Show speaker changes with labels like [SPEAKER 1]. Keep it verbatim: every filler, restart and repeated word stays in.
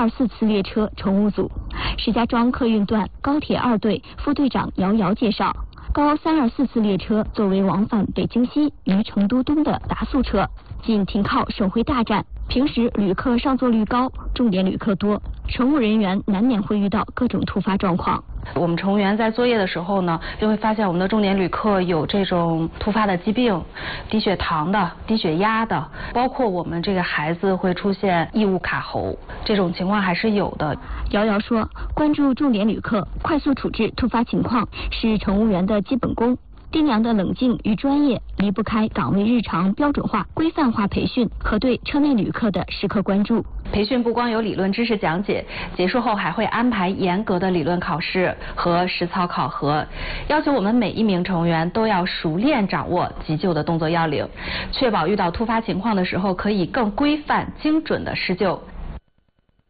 [SPEAKER 1] 二四次列车乘务组。石家庄客运段高铁二队副队长姚瑶介绍，高三二四次列车作为往返北京西与成都东的达速车，仅停靠省会大站。平时旅客上座率高，重点旅客多，乘务人员难免会遇到各种突发状况。
[SPEAKER 2] 我们乘务员在作业的时候呢，就会发现我们的重点旅客有这种突发的疾病，低血糖的、低血压的，包括我们这个孩子会出现异物卡喉，这种情况还是有的。
[SPEAKER 1] 瑶瑶说，关注重点旅客，快速处置突发情况是乘务员的基本功。丁良的冷静与专业离不开岗位日常标准化、规范化培训和对车内旅客的时刻关注。
[SPEAKER 2] 培训不光有理论知识讲解，结束后还会安排严格的理论考试和实操考核，要求我们每一名乘务员都要熟练掌握急救的动作要领，确保遇到突发情况的时候可以更规范、精准的施救。